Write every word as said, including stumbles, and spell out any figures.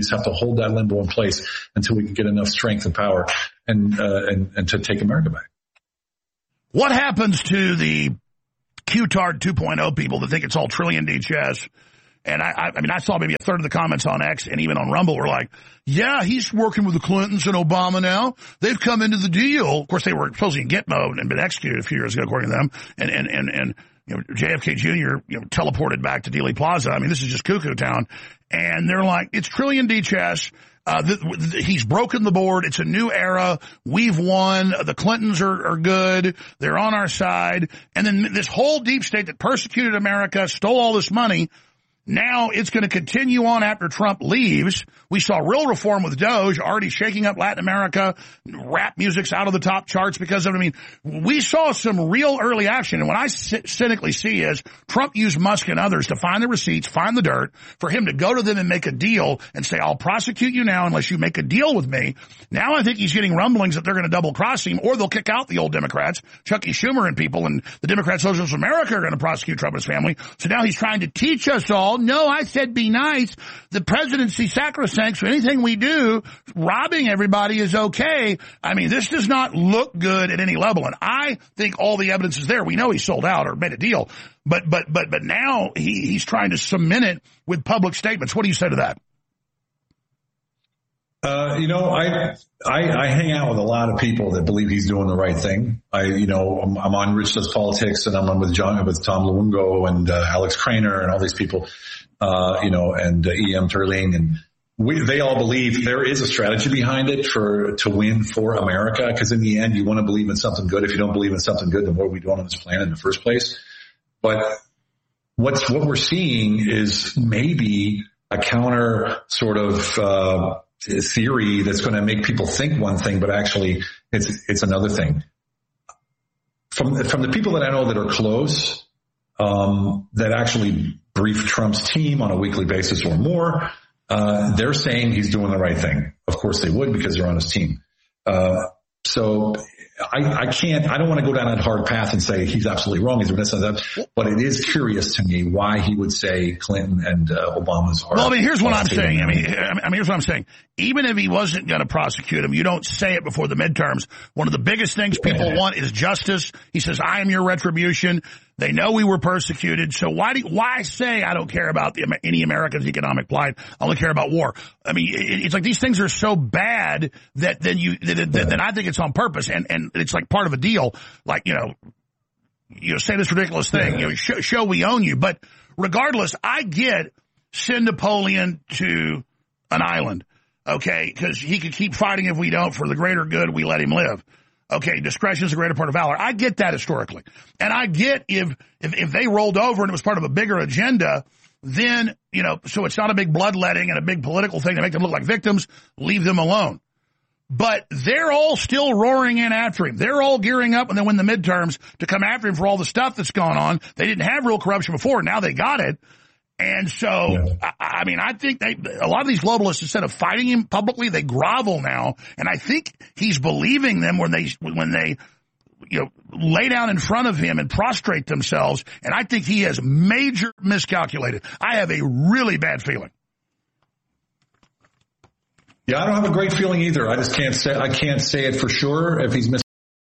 just have to hold that limbo in place until we can get enough strength and power and, uh, and, and to take America back. What happens to the Q-Tard two point oh people that think it's all trillion D chess? And I, I mean, I saw maybe a third of the comments on X and even on Rumble were like, yeah, he's working with the Clintons and Obama now. They've come into the deal. Of course, they were supposedly in Gitmo and been executed a few years ago, according to them. And, and, and, and, you know, J F K Junior, you know, teleported back to Dealey Plaza. I mean, this is just cuckoo town. And they're like, it's trillion D chess. Uh, th- th- he's broken the board. It's a new era. We've won. The Clintons are, are good. They're on our side. And then this whole deep state that persecuted America, stole all this money, now it's going to continue on after Trump leaves. We saw real reform with Doge already shaking up Latin America. Rap music's out of the top charts because of it. I mean, we saw some real early action. And what I cynically see is Trump used Musk and others to find the receipts, find the dirt, for him to go to them and make a deal and say, I'll prosecute you now unless you make a deal with me. Now I think he's getting rumblings that they're going to double cross him, or they'll kick out the old Democrats, Chucky Schumer and people, and the Democrats, Socialists of America are going to prosecute Trump and his family. So now he's trying to teach us all, no, I said be nice. The presidency sacrosanct, so anything we do, robbing everybody is okay. I mean, this does not look good at any level. And I think all the evidence is there. We know he sold out or made a deal. But, but, but, but now he, he's trying to cement it with public statements. What do you say to that? Uh, you know, I, I, I hang out with a lot of people that believe he's doing the right thing. I, you know, I'm, I'm on Rich Does Politics, and I'm on with John, with Tom Luongo and uh, Alex Craner and all these people, uh, you know, and uh, E M Turling, and we, they all believe there is a strategy behind it for, to win for America. Cause in the end, you want to believe in something good. If you don't believe in something good, then what are we doing on this planet in the first place? But what's, what we're seeing is maybe a counter sort of, uh, theory that's going to make people think one thing, but actually it's, it's another thing. From, from the people that I know that are close, um, that actually brief Trump's team on a weekly basis or more, uh, they're saying he's doing the right thing. Of course they would, because they're on his team. Uh, so I, I can't, I don't want to go down that hard path and say he's absolutely wrong. He's doing this and that, but it is curious to me why he would say Clinton and uh, Obama's are. Well, I mean, here's what I'm saying. I mean, I mean, here's what I'm saying. Even if he wasn't going to prosecute him, you don't say it before the midterms. One of the biggest things people yeah. want is justice. He says, I am your retribution. They know we were persecuted. So why do, why say I don't care about the, any American's economic plight? I only care about war. I mean, it, it's like these things are so bad that then you, that, that, that I think it's on purpose, and, and it's like part of a deal. Like, you know, you know, say this ridiculous thing, you know, show, show we own you. But regardless, I get send Napoleon to an island. Okay. Cause he could keep fighting if we don't. For the greater good, we let him live. Okay, discretion is a greater part of valor. I get that historically. And I get if, if, if they rolled over and it was part of a bigger agenda, then, you know, so it's not a big bloodletting and a big political thing to make them look like victims, leave them alone. But they're all still roaring in after him. They're all gearing up when they win the midterms to come after him for all the stuff that's gone on. They didn't have real corruption before. Now they got it. And so, yeah. I, I mean, I think they, a lot of these globalists, instead of fighting him publicly, they grovel now. And I think he's believing them when they, when they, you know, lay down in front of him and prostrate themselves. And I think he has major miscalculated. I have a really bad feeling. Yeah, I don't have a great feeling either. I just can't say, I can't say it for sure if he's mis